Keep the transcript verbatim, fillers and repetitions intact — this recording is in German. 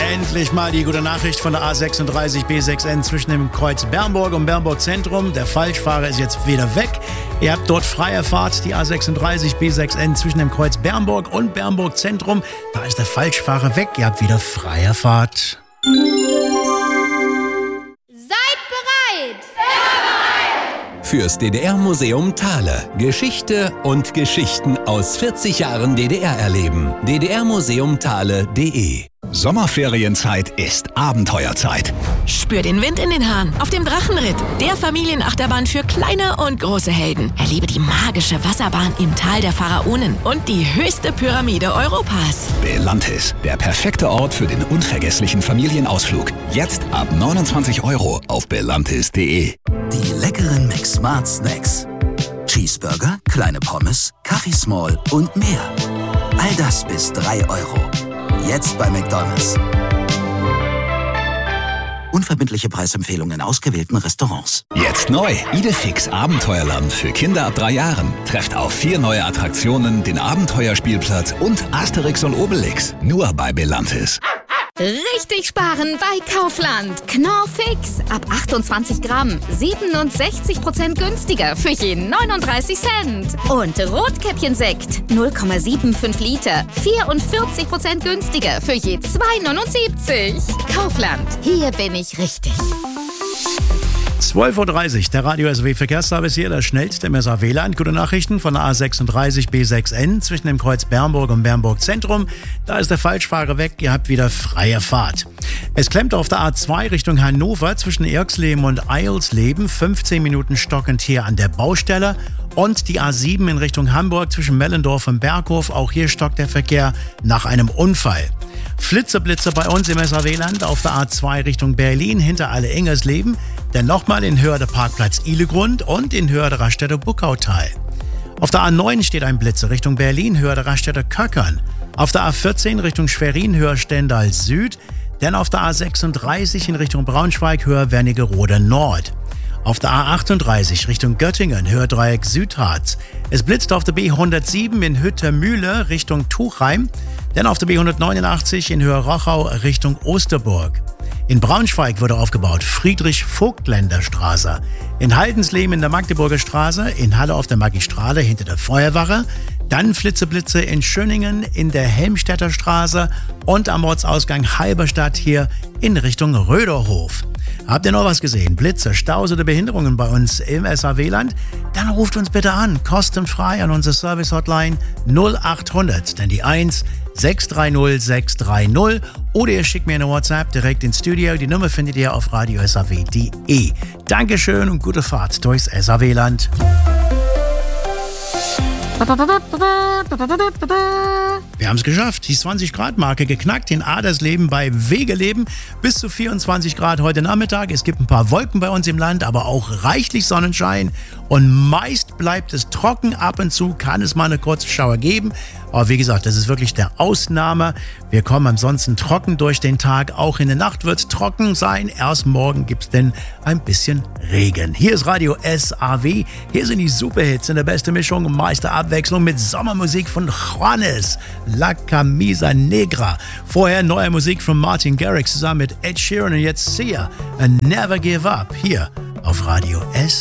Endlich mal die gute Nachricht von der A sechsunddreißig B sechs N zwischen dem Kreuz Bernburg und Bernburg Zentrum. Der Falschfahrer ist jetzt wieder weg. Ihr habt dort freie Fahrt, die A sechsunddreißig B sechs N zwischen dem Kreuz Bernburg und Bernburg Zentrum. Da ist der Falschfahrer weg. Ihr habt wieder freie Fahrt. Seid bereit! Fürs D D R-Museum Thale. Geschichte und Geschichten aus vierzig Jahren D D R erleben. d d r museum thale punkt d e Sommerferienzeit ist Abenteuerzeit. Spür den Wind in den Haaren auf dem Drachenritt, der Familienachterbahn für kleine und große Helden. Erlebe die magische Wasserbahn im Tal der Pharaonen und die höchste Pyramide Europas. Belantis, der perfekte Ort für den unvergesslichen Familienausflug. Jetzt ab neunundzwanzig Euro auf belantis punkt d e. Die leckeren McSmart Snacks. Cheeseburger, kleine Pommes, Kaffee Small und mehr. All das bis drei Euro. Jetzt bei McDonald's. Unverbindliche Preisempfehlungen in ausgewählten Restaurants. Jetzt neu. Idefix Abenteuerland für Kinder ab drei Jahren. Trefft auf vier neue Attraktionen, den Abenteuerspielplatz und Asterix und Obelix. Nur bei Belantis. Richtig sparen bei Kaufland. Knorr Fix ab achtundzwanzig Gramm. siebenundsechzig Prozent günstiger für jeden neununddreißig Cent. Und Rotkäppchensekt null Komma fünfundsiebzig Liter. vierundvierzig Prozent günstiger für je zwei neunundsiebzig. Kaufland. Hier bin ich richtig. zwölf Uhr dreißig, der Radio S W Verkehrsservice hier, der schnellste im S A W-Land. Gute Nachrichten von der A sechsunddreißig B sechs N zwischen dem Kreuz Bernburg und Bernburg Zentrum. Da ist der Falschfahrer weg, ihr habt wieder freie Fahrt. Es klemmt auf der A zwei Richtung Hannover zwischen Erxleben und Eilsleben. fünfzehn Minuten stockend hier an der Baustelle. Und die A sieben in Richtung Hamburg zwischen Mellendorf und Berghof. Auch hier stockt der Verkehr nach einem Unfall. Flitzeblitze bei uns im S A W-Land auf der A zwei Richtung Berlin hinter Alle-Ingersleben. Dann nochmal in Hörde Parkplatz Ihlegrund und in Hörde Raststätte Buckautal. Auf der A neun steht ein Blitzer Richtung Berlin, Hörde Raststätte Köckern. Auf der A vierzehn Richtung Schwerin, Höher Stendal Süd. Dann auf der A sechsunddreißig in Richtung Braunschweig, Höher Wernigerode Nord. Auf der A achtunddreißig Richtung Göttingen, Höherdreieck Südharz. Es blitzt auf der B hundertsieben in Hüttermühle Richtung Tuchheim. Dann auf der B hundertneunundachtzig in Höher-Rochau Richtung Osterburg. In Braunschweig wurde aufgebaut Friedrich-Vogtländer-Straße. In Haldensleben in der Magdeburger Straße, in Halle auf der Magistrale hinter der Feuerwache. Dann Flitzeblitze in Schöningen in der Helmstädter Straße und am Ortsausgang Halberstadt hier in Richtung Röderhof. Habt ihr noch was gesehen? Blitze, Staus oder Behinderungen bei uns im S A W-Land? Dann ruft uns bitte an, kostenfrei an unsere Service-Hotline null achthundert, denn die eins sechs drei null sechs drei null oder ihr schickt mir eine WhatsApp direkt ins Studio. Die Nummer findet ihr auf radio s a w punkt d e. Dankeschön und gute Fahrt durchs S A W-Land. Wir haben es geschafft, die zwanzig Grad Marke geknackt, in Adersleben bei Wegeleben bis zu vierundzwanzig Grad heute Nachmittag. Es gibt ein paar Wolken bei uns im Land, aber auch reichlich Sonnenschein und meist bleibt es trocken. Ab und zu kann es mal eine kurze Schauer geben, aber wie gesagt, das ist wirklich der Ausnahme. Wir kommen ansonsten trocken durch den Tag, auch in der Nacht wird es trocken sein. Erst morgen gibt es denn ein bisschen Regen. Hier ist Radio S A W, hier sind die Superhits in der besten Mischung, meiste Abwechslung mit Sommermusik von Juanes, La Camisa Negra. Vorher neue Musik von Martin Garrix zusammen mit Ed Sheeran und jetzt Sia, and Never Give Up, hier auf Radio S.